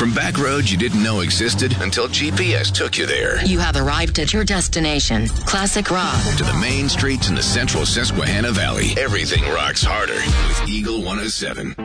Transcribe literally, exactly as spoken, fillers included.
From back roads you didn't know existed until G P S took you there. You have arrived at your destination, Classic Rock. To the main streets in the central Susquehanna Valley, everything rocks harder with Eagle one oh seven.